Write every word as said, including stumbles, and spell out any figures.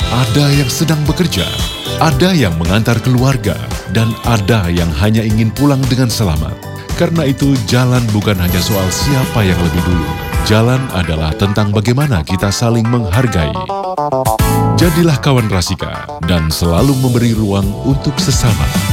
Ada yang sedang bekerja, ada yang mengantar keluarga, dan ada yang hanya ingin pulang dengan selamat. Karena itu, jalan bukan hanya soal siapa yang lebih dulu. Jalan adalah tentang bagaimana kita saling menghargai. Jadilah kawan Rasika dan selalu memberi ruang untuk sesama.